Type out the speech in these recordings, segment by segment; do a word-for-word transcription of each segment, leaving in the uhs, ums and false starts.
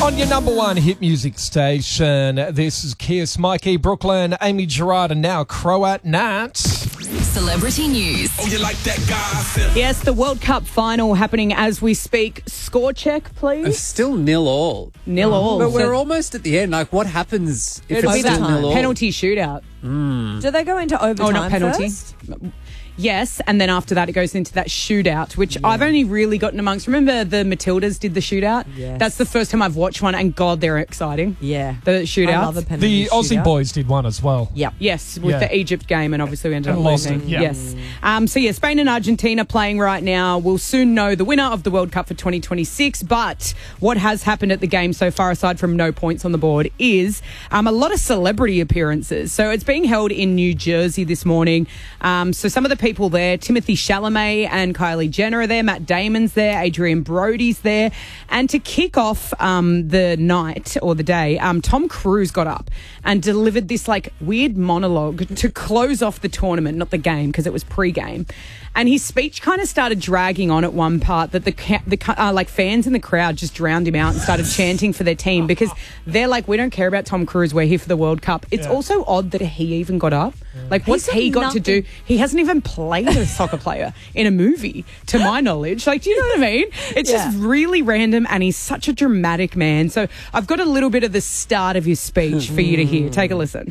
On your number one hit music station, this is Kiss, Mikey, Brooklyn, Amy Gerard, and now Croat Nat. Celebrity news. Oh, you like that gossip? Yes, the World Cup final happening as we speak. Score check, please. It's still nil all. Nil all. But we're So almost at the end. Like, what happens if it'll it's be that still nil all? penalty shootout. Do they go into overtime Oh, not penalty. first? Yes, and then after that it goes into that shootout, which I've only really gotten amongst. Remember the Matildas did the shootout? Yes. That's the first time I've watched one, and God, they're exciting. Yeah. The shootouts. I love a penalty The Aussie shootout. boys did one as well. Yep. Yes, with Yeah. the Egypt game, and obviously we ended And up lost losing. it, yeah. Yes. Um, so, yeah, Spain and Argentina playing right now. We'll soon know the winner of the World Cup for twenty twenty-six, but what has happened at the game so far, aside from no points on the board, is um, a lot of celebrity appearances. So it's being held in New Jersey this morning. Um, so some of the people there, Timothy Chalamet and Kylie Jenner are there, Matt Damon's there, Adrian Brody's there. And to kick off um, the night or the day, um, Tom Cruise got up and delivered this like weird monologue to close off the tournament, not the game because it was pre-game. And his speech kind of started dragging on at one part that the ca- the uh, like fans in the crowd just drowned him out and started chanting for their team because they're like, we don't care about Tom Cruise, we're here for the World Cup. It's Yeah. also odd that he even got up. Like, what's He's he got nothing- to do? He hasn't even played a soccer player in a movie, to my knowledge. Like, do you know what I mean? It's Yeah. just really random, and he's such a dramatic man. So I've got a little bit of the start of his speech for you to hear. Take a listen.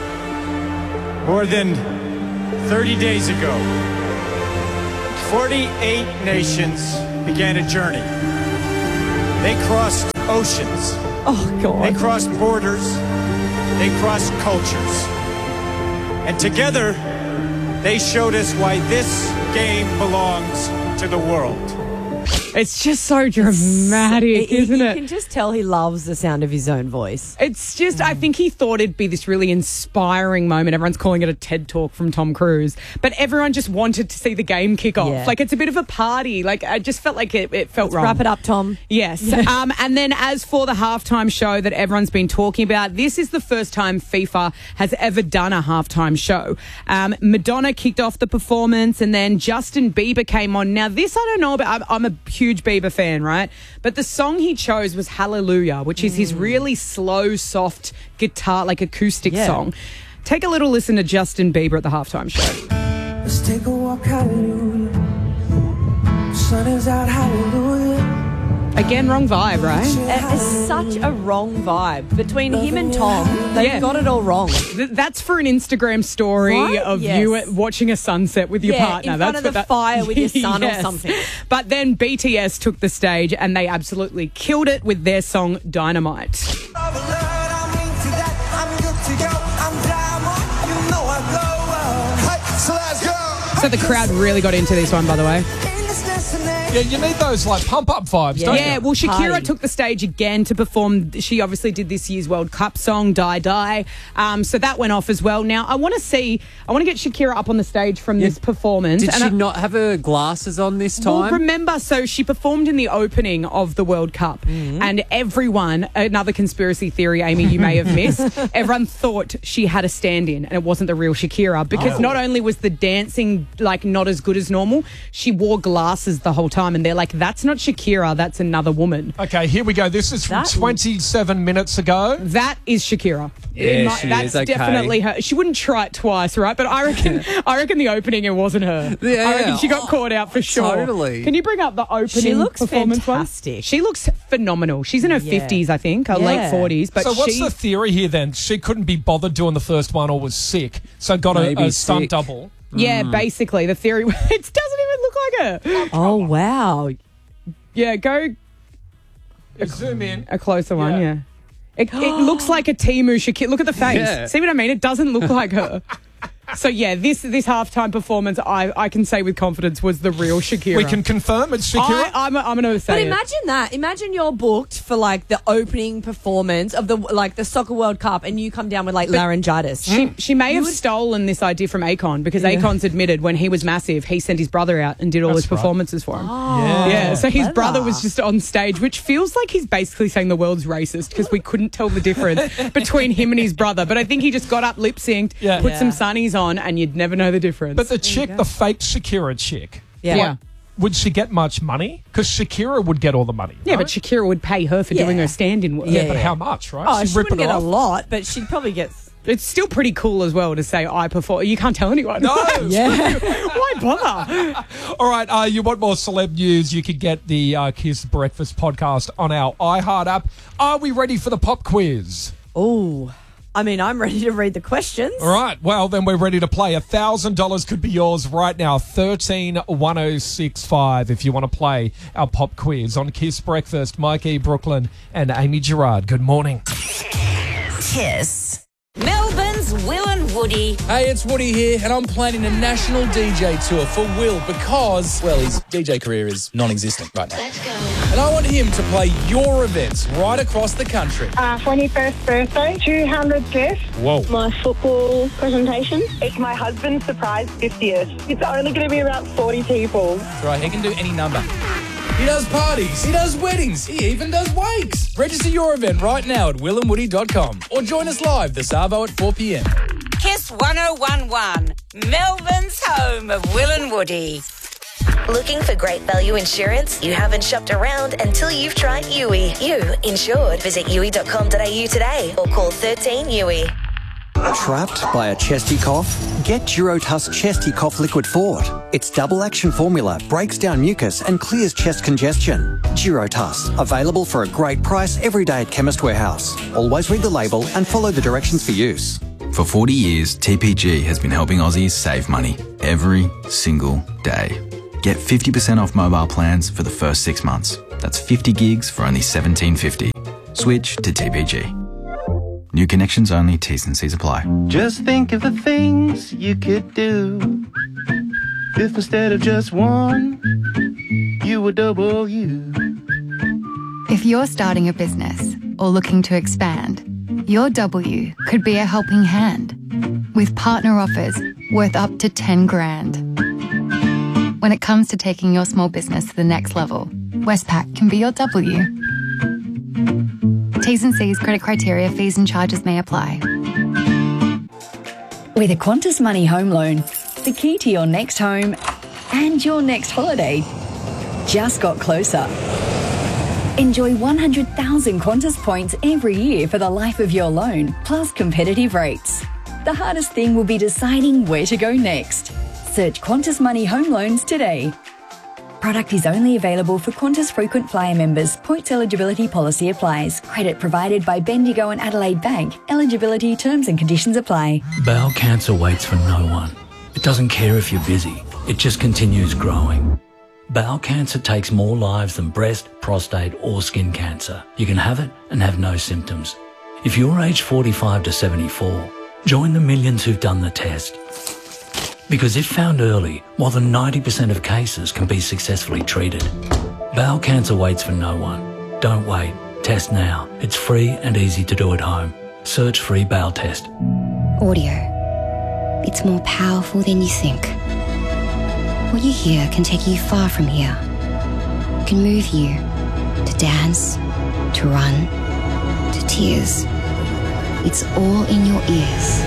More than thirty days ago, forty-eight nations began a journey. They crossed oceans. Oh, They God. crossed borders. They crossed cultures. And together, they showed us why this game belongs to the world. It's just so dramatic, He- isn't you it? can just tell he loves the sound of his own voice. It's just, I think he thought it'd be this really inspiring moment. Everyone's calling it a TED Talk from Tom Cruise. But everyone just wanted to see the game kick off. Yeah. Like, it's a bit of a party. Like, I just felt like it, it felt Let's wrong. wrap it up, Tom. Yes. um, and then as for the halftime show that everyone's been talking about, this is the first time FIFA has ever done a halftime show. Um, Madonna kicked off the performance, and then Justin Bieber came on. Now, this I don't know about. I'm, I'm a huge Bieber fan, right? But the song he chose was Hallelujah, which is his really slow, soft guitar, like acoustic Yeah. song. Take a little listen to Justin Bieber at the halftime show. Let's take a walk, hallelujah. Sun is out, hallelujah. Again, wrong vibe, right? It is such a wrong vibe. Between him and Tom, they've Yeah. got it all wrong. Th- That's for an Instagram story Right? of Yes. you at watching a sunset with your Yeah, partner. in front That's of what the that- fire with your son or Yes. something. But then B T S took the stage and they absolutely killed it with their song Dynamite. So the crowd really got into this one, by the way. Yeah, you need those like pump-up vibes, don't Yeah, you? well, Shakira Party. took the stage again to perform. She obviously did this year's World Cup song, Die Die. Um, so that went off as well. Now, I want to see, I want to get Shakira up on the stage from this performance. Did And she I- not have her glasses on this time? Well, remember, so she performed in the opening of the World Cup, Mm-hmm. and everyone, another conspiracy theory, Amy, you may have missed, everyone thought she had a stand-in, and it wasn't the real Shakira, because Oh. not only was the dancing, like, not as good as normal, she wore glasses the whole time, and they're like, that's not Shakira, that's another woman. Okay, here we go. This is from That- twenty-seven minutes ago. That is Shakira. Yeah, In my- she that's is, okay. definitely her. She wouldn't try it twice, right? But I reckon, I reckon the opening it wasn't her. Yeah. I reckon she got caught out for sure. Totally. Can you bring up the opening? She looks performance one? fantastic. She looks phenomenal. She's in her Yeah. fifties, I think, or Yeah. late forties. But So what's she, the theory here then? She couldn't be bothered doing the first one or was sick, so got a, Maybe a stunt sick. double. yeah, basically the theory. It doesn't even look like her. Oh, wow. Yeah, go Zoom in. a closer one. Yeah. Yeah, it, it looks like a Timu Shakira. Look at the face. Yeah. See what I mean? It doesn't look like her. So yeah, this this halftime performance, I, I can say with confidence, was the real Shakira. We can confirm it's Shakira. I, I'm, I'm going to say But it. imagine that. Imagine you're booked for like the opening performance of the like the Soccer World Cup, and you come down with like laryngitis. She, she may have stolen this idea from Akon because Akon's admitted when he was massive, he sent his brother out and did all That's his right. performances for him. yeah. Yeah, so his clever. brother was just on stage, which feels like he's basically saying the world's racist because we couldn't tell the difference between him and his brother. But I think he just got up, lip synced, Yeah. put Yeah. some sunnies on, and you'd never know the difference. But the chick, the fake Shakira chick. Yeah. yeah. would she get much money? Because Shakira would get all the money. Yeah, right? but Shakira would pay her for Yeah. doing her stand-in work. Yeah, Yeah. but how much, right? Oh, She'd she rip wouldn't it get a off. lot, but she'd probably get. It's still pretty cool as well to say I perform. You can't tell anyone. No. Yeah. Why bother? All right, uh, you want more celeb news? You can get the uh, Kiss Breakfast podcast on our iHeart app. Are we ready for the pop quiz? Oh, I mean, I'm ready to read the questions. All right, well, then we're ready to play. one thousand dollars could be yours right now. thirteen one oh six five if you want to play our pop quiz on Kiss Breakfast. Mikey Brooklyn and Amy Gerard. Good morning. Kiss. Melbourne's Will and Woody. Hey, it's Woody here, and I'm planning a national D J tour for Will because, well, his D J career is non-existent right now. Let's go. And I want him to play your events right across the country. Uh, twenty-first birthday, two hundred guests. Whoa. My football presentation. It's my husband's surprise fiftieth. It's only going to be about forty people. That's right, he can do any number. He does parties, he does weddings, he even does wakes. Register your event right now at will and woody dot com or join us live this Arvo at four p.m. Kiss one oh one one. Melbourne's home of Will and Woody. Looking for great value insurance? You haven't shopped around until you've tried U I. You insured. Visit U I dot com dot a u today or call thirteen U I. Trapped by a chesty cough? Get Durotus Chesty Cough Liquid Fort. Its double action formula breaks down mucus and clears chest congestion. Durotus, available for a great price every day at Chemist Warehouse. Always read the label and follow the directions for use. For forty years, T P G has been helping Aussies save money every single day. Get fifty percent off mobile plans for the first six months. That's fifty gigs for only seventeen fifty. Switch to T P G. New connections only, T's and C's apply. Just think of the things you could do if instead of just one, you were double you. If you're starting a business or looking to expand, your W could be a helping hand with partner offers worth up to ten grand. When it comes to taking your small business to the next level, Westpac can be your W. T's and C's, credit criteria, fees and charges may apply. With a Qantas Money home loan, the key to your next home and your next holiday just got closer. Enjoy one hundred thousand Qantas points every year for the life of your loan, plus competitive rates. The hardest thing will be deciding where to go next. Search Qantas Money home loans today. Product is only available for Qantas frequent flyer members. Points eligibility policy applies. Credit provided by Bendigo and Adelaide Bank. Eligibility terms and conditions apply. Bowel cancer waits for no one. It doesn't care if you're busy. It just continues growing. Bowel cancer takes more lives than breast, prostate or skin cancer. You can have it and have no symptoms. If you're aged forty-five to seventy-four, join the millions who've done the test. Because if found early, more than ninety percent of cases can be successfully treated. Bowel cancer waits for no one. Don't wait. Test now. It's free and easy to do at home. Search free bowel test. Audio. It's more powerful than you think. What you hear can take you far from here. It can move you to dance, to run, to tears. It's all in your ears.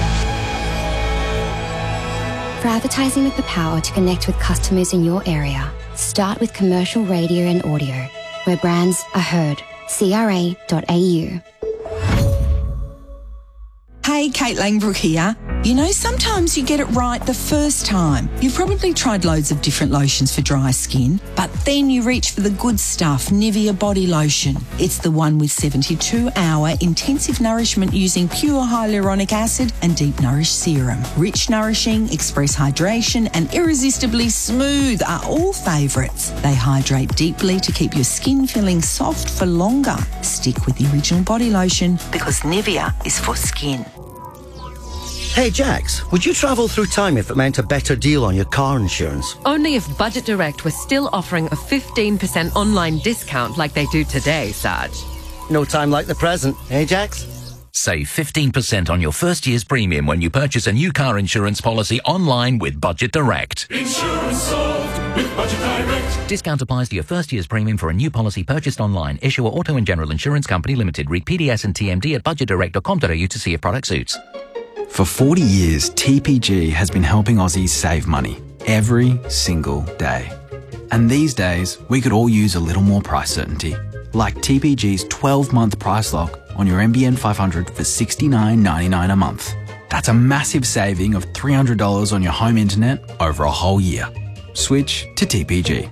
For advertising with the power to connect with customers in your area, start with commercial radio and audio, where brands are heard. C R A dot A U. Hey, Kate Langbrook here. You know, sometimes you get it right the first time. You've probably tried loads of different lotions for dry skin, but then you reach for the good stuff, Nivea Body Lotion. It's the one with seventy-two hour intensive nourishment using pure hyaluronic acid and Deep Nourish Serum. Rich, nourishing, express hydration and irresistibly smooth are all favourites. They hydrate deeply to keep your skin feeling soft for longer. Stick with the original body lotion because Nivea is for skin. Hey Jax, would you travel through time if it meant a better deal on your car insurance? Only if Budget Direct was still offering a fifteen percent online discount like they do today, Sarge. No time like the present, eh Jax? Save fifteen percent on your first year's premium when you purchase a new car insurance policy online with Budget Direct. Insurance solved with Budget Direct. Discount applies to your first year's premium for a new policy purchased online. Issuer Auto and General Insurance Company Limited. Read P D S and T M D at budget direct dot com dot a u to see if product suits. For forty years, T P G has been helping Aussies save money every single day. And these days, we could all use a little more price certainty. Like T P G's twelve-month price lock on your N B N five hundred for sixty-nine ninety-nine a month. That's a massive saving of three hundred dollars on your home internet over a whole year. Switch to T P G.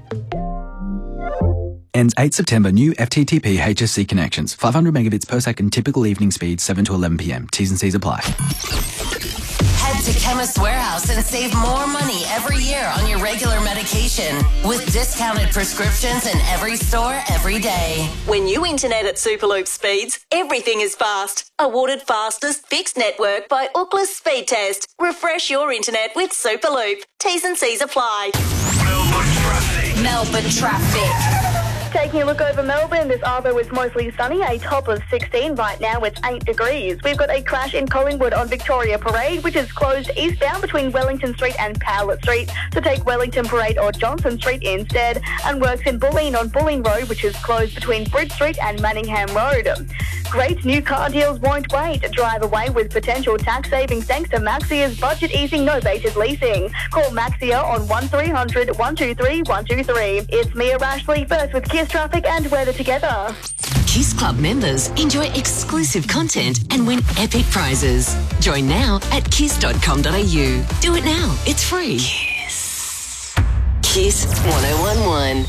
Ends eighth September. New F T T P H S C connections. five hundred megabits per second. Typical evening speed seven to eleven p.m. T's and C's apply. Head to Chemist Warehouse and save more money every year on your regular medication with discounted prescriptions in every store every day. When you internet at Superloop speeds, everything is fast. Awarded fastest fixed network by Ookla Speed Test. Refresh your internet with Superloop. T's and C's apply. Melbourne traffic. Melbourne traffic. Taking a look over Melbourne, this Arvo is mostly sunny, a top of sixteen. Right now it's eight degrees. We've got a crash in Collingwood on Victoria Parade, which is closed eastbound between Wellington Street and Powlett Street. So take Wellington Parade or Johnson Street instead. And works in Bulleen on Bulleen Road, which is closed between Bridge Street and Manningham Road. Great new car deals won't wait. Drive away with potential tax savings thanks to Maxia's budget easing novated leasing. Call Maxia on one three hundred one two three one two three. It's Mia Rashley first with Kiss Traffic and weather together. Kiss Club members enjoy exclusive content and win epic prizes. Join now at kiss dot com dot a u. Do it now. It's free. Kiss. Kiss one oh one one.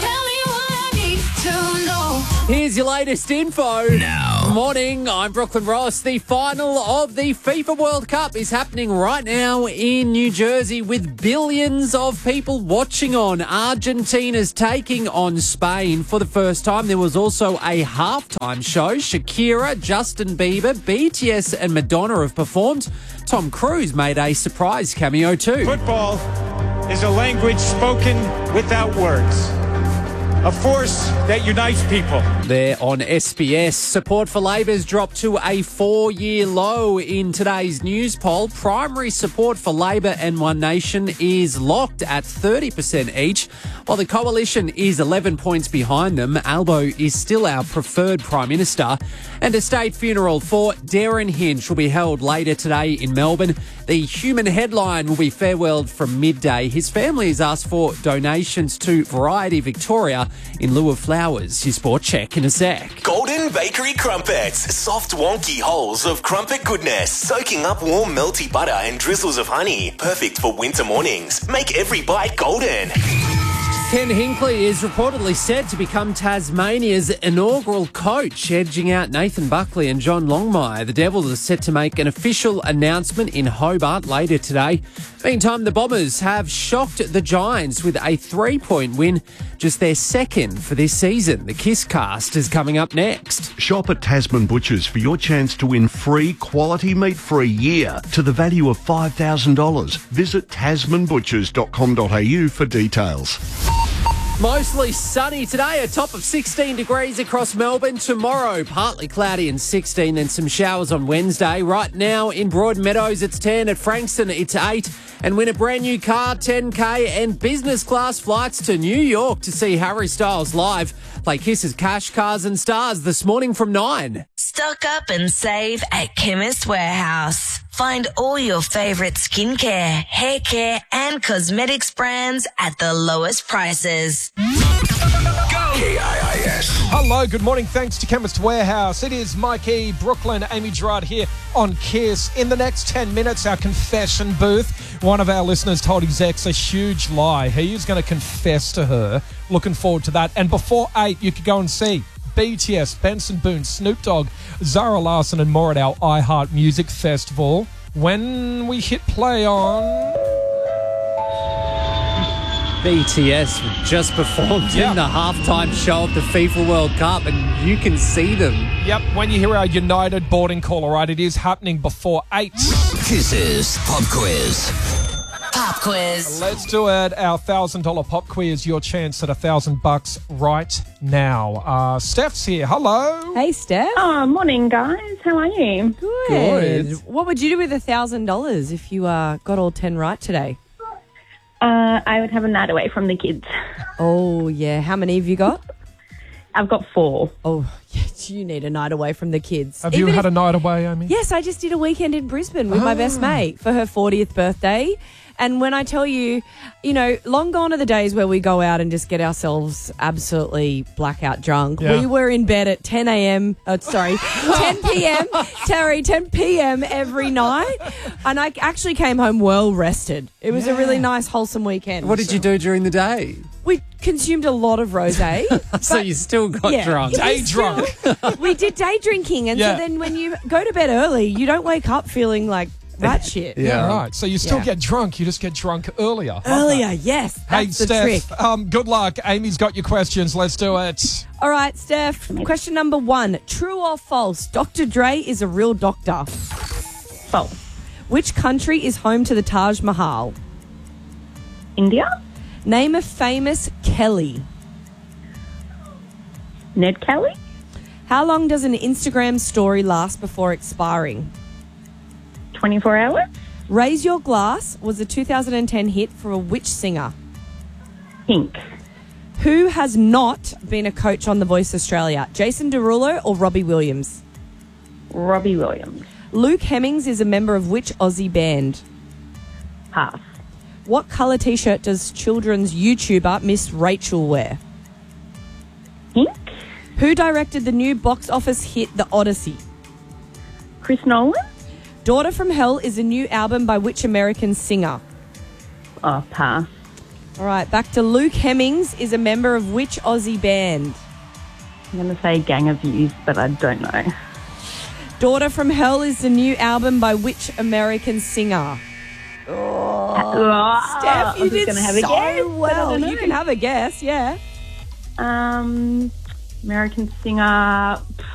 Here's your latest info. Now. Morning, I'm Brooklyn Ross. The final of the FIFA World Cup is happening right now in New Jersey with billions of people watching on. Argentina's taking on Spain for the first time. There was also a halftime show. Shakira, Justin Bieber, B T S and Madonna have performed. Tom Cruise made a surprise cameo too. Football is a language spoken without words. A force that unites people. There on S B S, support for Labor's dropped to a four-year low in today's news poll. Primary support for Labor and One Nation is locked at thirty percent each, while the coalition is eleven points behind them. Albo is still our preferred Prime Minister. And a state funeral for Darren Hinch will be held later today in Melbourne. The human headline will be farewelled from midday. His family has asked for donations to Variety Victoria in lieu of flowers. Your sport check in a sec. Golden Bakery Crumpets. Soft, wonky holes of crumpet goodness, soaking up warm, melty butter and drizzles of honey. Perfect for winter mornings. Make every bite golden. Ken Hinkley is reportedly set to become Tasmania's inaugural coach, edging out Nathan Buckley and John Longmire. The Devils are set to make an official announcement in Hobart later today. Meantime, the Bombers have shocked the Giants with a three-point win, just their second for this season. The Kiss Cast is coming up next. Shop at Tasman Butchers for your chance to win free quality meat for a year to the value of five thousand dollars. Visit tasman butchers dot com dot a u for details. Mostly sunny today, a top of sixteen degrees across Melbourne. Tomorrow, partly cloudy and sixteen, then some showers on Wednesday. Right now in Broadmeadows, it's ten. At Frankston, it's eight. And win a brand new car, ten K, and business class flights to New York to see Harry Styles live. Play Kiss's Cash, Cars and Stars this morning from nine. Stock up and save at Chemist Warehouse. Find all your favourite skincare, hair care and cosmetics brands at the lowest prices. K I I S. Hello, good morning. Thanks to Chemist Warehouse. It is Mike E, Brooklyn, Amy Gerard here on Kiss. In the next ten minutes, our confession booth. One of our listeners told his ex a huge lie. He is going to confess to her. Looking forward to that. And before eight, you could go and see B T S, Benson Boone, Snoop Dogg, Zara Larsson and more at our iHeart Music Festival. When we hit play on... B T S just performed yeah. in the halftime show of the FIFA World Cup, and you can see them. Yep, when you hear our United boarding call, all right, it is happening before eight. Kisses Pop Quiz. Pop quiz. Let's do it. Our one thousand dollars pop quiz. Your chance at a thousand bucks right now. Uh, Steph's here. Hello. Hey, Steph. Oh, morning, guys. How are you? Good. Good. What would you do with a thousand dollars if you uh, got all ten right today? Uh, I would have a night away from the kids. Oh, yeah. How many have you got? I've got four. Oh, yes, you need a night away from the kids. Have Even you had if, a night away, Amy? Yes, I just did a weekend in Brisbane with Oh. my best mate for her fortieth birthday. And when I tell you, you know, long gone are the days where we go out and just get ourselves absolutely blackout drunk. Yeah. We were in bed at ten a.m. Oh, sorry, ten p.m. Terry, ten p.m. every night. And I actually came home well rested. It was Yeah. a really nice, wholesome weekend. What did you do during the day? We consumed a lot of rosé. So you still got Yeah. drunk. We Day still- drunk. We did day drinking. And Yeah. so then when you go to bed early, you don't wake up feeling like that shit. Yeah, right. So you still Yeah. get drunk. You just get drunk earlier. Earlier, yes. Hey, That's the trick. Steph, um, good luck. Amy's got your questions. Let's do it. All right, Steph. Question number one. True or false? Doctor Dre is a real doctor. False. Which country is home to the Taj Mahal? India? Name a famous Kelly. Ned Kelly? How long does an Instagram story last before expiring? twenty-four hours? Raise Your Glass was a two thousand ten hit for which singer? Pink. Who has not been a coach on The Voice Australia? Jason Derulo or Robbie Williams? Robbie Williams. Luke Hemmings is a member of which Aussie band? Pass. What colour T-shirt does children's YouTuber Miss Rachel wear? Pink. Who directed the new box office hit The Odyssey? Chris Nolan? Daughter from Hell is a new album by which American singer? Oh, pass. All right, back to Luke Hemmings is a member of which Aussie band? I'm going to say Gang of Youth, but I don't know. Daughter from Hell is the new album by which American singer? Oh, Steph, you I'm just did gonna have a so guess. I well. don't know. You can have a guess, yeah. Um, American singer.